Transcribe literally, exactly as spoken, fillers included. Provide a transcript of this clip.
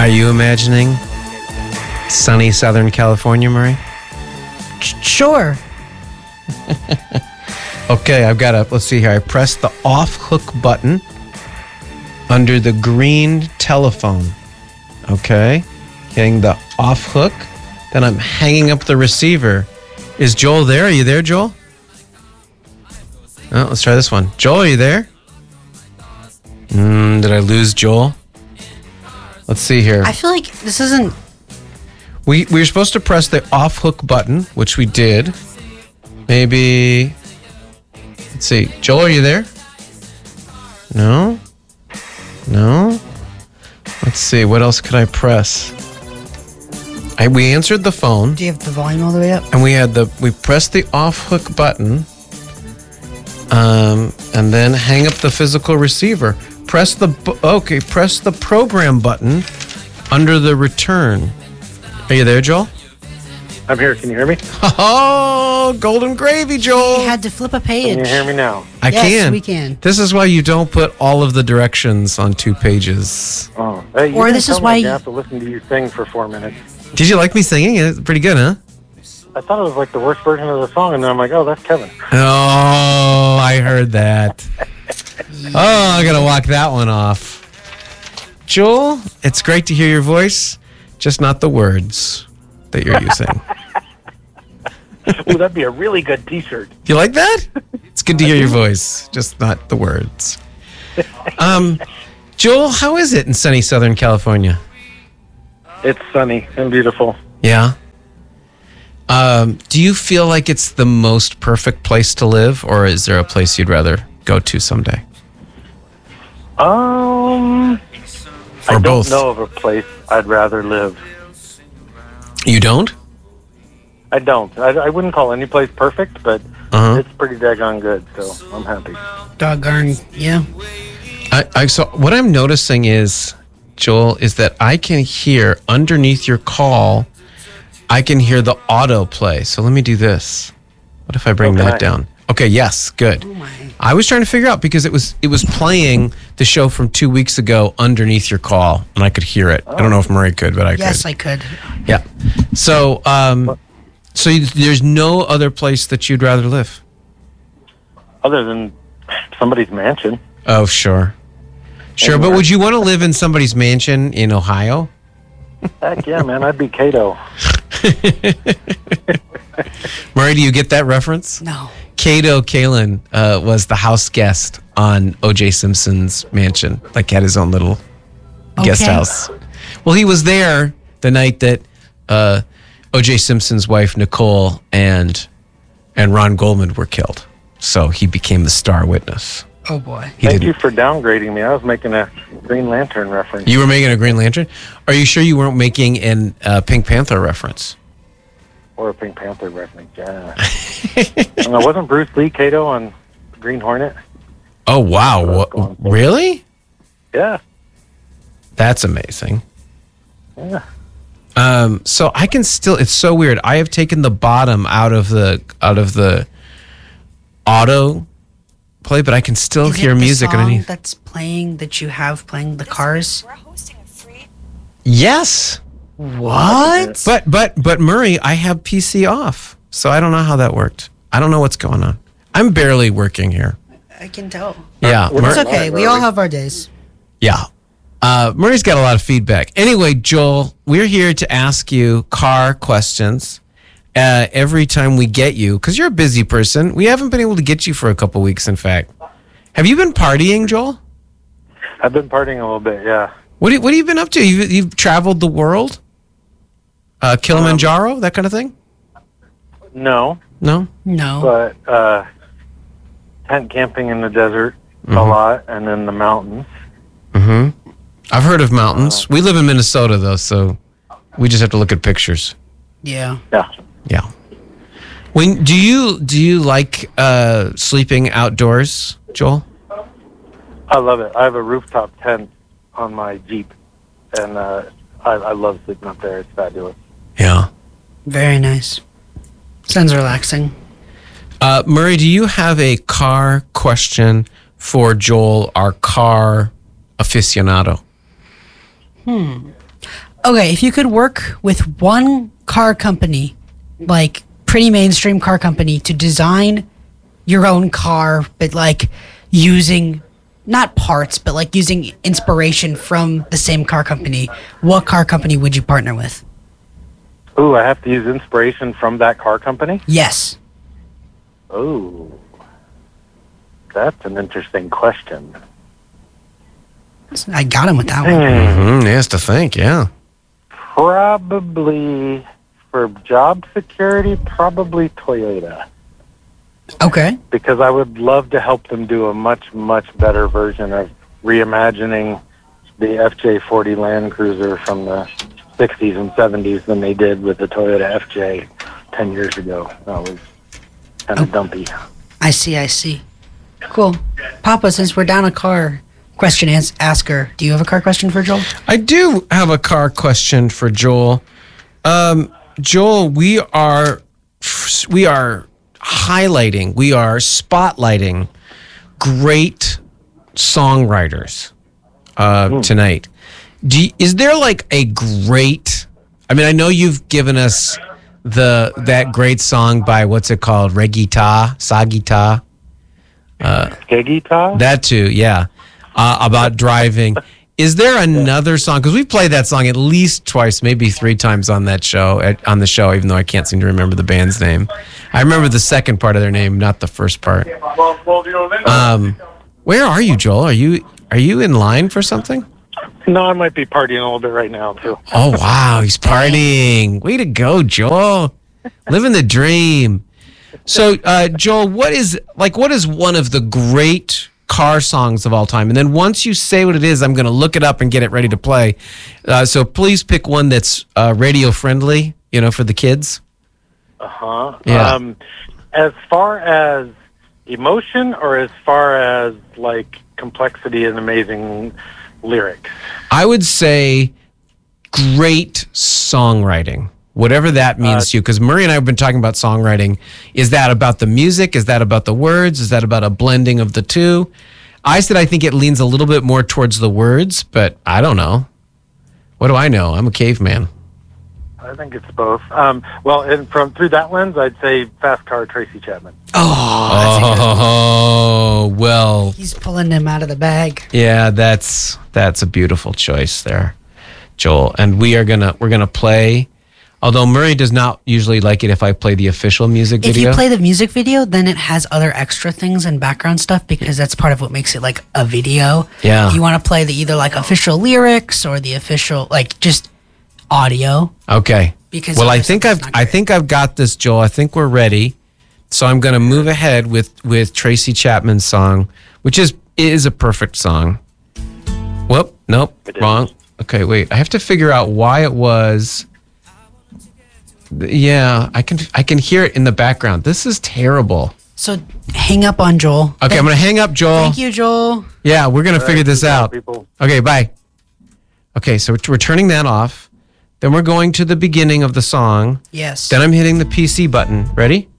Are you imagining sunny Southern California, Murray? Sure. Okay, I've got to, let's see here. I press the off hook button under the green telephone. Okay, getting the off hook. Then I'm hanging up the receiver. Is Joel there? Are you there, Joel? Oh, let's try this one. Joel, are you there? Mm, did I lose Joel? Let's see here. I feel like this isn't... We, we were supposed to press the off hook button, which we did. Maybe... Let's see. Joel, are you there? No? No? Let's see. What else could I press? I, we answered the phone. Do you have the volume all the way up? And we had the... We pressed the off hook button. Um, and then hang up the physical receiver. Press the... Okay, press the program button under the return. Are you there, Joel? I'm here. Can you hear me? Oh, golden gravy, Joel. You had to flip a page. Can you hear me now? I yes, can. we can. This is why you don't put all of the directions on two pages. Oh, hey, you Or didn't this tell is me why I you- have to listen to you sing for four minutes. Did you like me singing? It's pretty good, huh? I thought it was like the worst version of the song, and then I'm like, oh, that's Kevin. Oh, I heard that. Oh, I gotta walk that one off. Joel, it's great to hear your voice, just not the words that you're using. Ooh, that'd be a really good T-shirt. You like that? It's good to hear your voice, just not the words. Um, Joel, how is it in sunny Southern California? It's sunny and beautiful. Yeah. Um, do you feel like it's the most perfect place to live, or is there a place you'd rather go to someday? Um, Or I don't both? know of a place I'd rather live. You don't? I don't. I, I wouldn't call any place perfect, but Uh-huh. it's pretty daggone good, so I'm happy. Doggone, yeah. I, I so what I'm noticing is, Joel, is that I can hear underneath your call, I can hear the auto play. So let me do this. What if I bring Okay. that down? Okay, yes, good. Oh my. I was trying to figure out because it was it was playing the show from two weeks ago underneath your call, and I could hear it. I don't know if Murray could, but I Yes, could. I could. Yeah. So, um, so you, there's no other place that you'd rather live? Other than somebody's mansion. Oh, sure. Sure, but Anywhere. would you want to live in somebody's mansion in Ohio? Heck yeah, man. I'd be Cato. Murray, do you get that reference? No. Kato Kalin uh, was the house guest on O J Simpson's mansion, like had his own little guest Okay. house. Well, he was there the night that uh, O J Simpson's wife Nicole and and Ron Goldman were killed. So he became the star witness. Oh boy. He Thank didn't. you for downgrading me. I was making a Green Lantern reference. You were making a Green Lantern. Are you sure you weren't making an uh, Pink Panther reference? Or a Pink Panther reference, yeah. And it wasn't Bruce Lee Cato on Green Hornet? Oh wow! What, really? Yeah, That's amazing. yeah. Um, so I can still. It's so weird. I have taken the bottom out of the out of the auto play, but I can still Is it hear the music song underneath. that's playing that you have playing the cars? We're hosting a free Yes, What? but but but Murray, I have P C off, so I don't know how that worked. I don't know what's going on. I'm barely working here. I can tell. Yeah, Well, Mur- It's okay. We all have our days. yeah. Uh, Murray's got a lot of feedback. Anyway, Joel, we're here to ask you car questions uh, every time we get you, because you're a busy person. We haven't been able to get you for a couple weeks, in fact. Have you been partying, Joel? I've been partying a little bit, yeah. What, what have you been up to? You've, you've traveled the world? Uh, Kilimanjaro, that kind of thing? No, No? No. but uh, tent camping in the desert a lot, and then the mountains. Mm-hmm. I've heard of mountains. We live in Minnesota, though, so we just have to look at pictures. Yeah. Yeah. Yeah. When do you do you like uh, sleeping outdoors, Joel? I love it. I have a rooftop tent on my Jeep, and uh, I, I love sleeping up there. It's fabulous. Yeah. Very nice. Sounds relaxing. Uh, Murray, do you have a car question for Joel, our car aficionado? Okay, if you could work with one car company, like pretty mainstream car company, to design your own car, but like using not parts, but like using inspiration from the same car company, what car company would you partner with? Ooh, I have to use inspiration from that car company? Yes. Oh, that's an interesting question. I got him with that one. Mm-hmm. He has to think, yeah. Probably for job security, probably Toyota. Okay. Because I would love to help them do a much, much better version of reimagining the F J forty Land Cruiser from the sixties and seventies than they did with the Toyota F J ten years ago. That was kind of Oh. dumpy. I see, I see. Cool. Papa, since we're down a car question ans- asker, do you have a car question for Joel? I do have a car question for Joel. Um, Joel, we are we are highlighting, we are spotlighting great songwriters uh, tonight. Do you, is there like a great? I mean, I know you've given us the that great song by what's it called, Regita, Sagita. Skegita? That too, yeah. Uh, about driving. Is there another song? Because we've played that song at least twice, maybe three times on that show, at, on the show, even though I can't seem to remember the band's name. I remember the second part of their name, not the first part. Um, where are you, Joel? Are you are you in line for something? No, I might be partying a little bit right now, too. Oh, wow, he's partying. Way to go, Joel. Living the dream. So, uh, Joel, what is like? What is one of the great car songs of all time? And then once you say what it is, I'm going to look it up and get it ready to play. Uh, so please pick one that's uh, radio friendly, you know, for the kids. Uh-huh. Yeah. Um, as far as emotion or as far as, like, complexity and amazing lyrics? I would say great songwriting, whatever that means Uh, to you. Because Murray and I have been talking about songwriting. Is that about the music? Is that about the words? Is that about a blending of the two? I said I think it leans a little bit more towards the words, but I don't know. What do I know? I'm a caveman. I think it's both. Um, well, and from through that lens, I'd say Fast Car, Tracy Chapman. Oh, well, He's pulling him out of the bag. yeah, that's that's a beautiful choice there, Joel. And we are gonna we're gonna play. Although Murray does not usually like it if I play the official music If video. you play the music video, then it has other extra things and background stuff because that's part of what makes it like a video. Yeah. You want to play the either like official lyrics or the official like just audio. Okay. Because well, I other think stuff I've is not I great. think I've got this, Joel. I think we're ready. So I'm going to move ahead with with Tracy Chapman's song, which is is a perfect song. Whoop, nope, It is. wrong. Okay, wait. I have to figure out why it was. Yeah, I can I can hear it in the background. This is terrible. So hang up on Joel. Okay, I'm going to hang up, Joel. Thank you, Joel. Yeah, we're going to figure this Good job, out. people. Okay, bye. Okay, so we're turning that off. Then we're going to the beginning of the song. Yes. Then I'm hitting the P C button. Ready?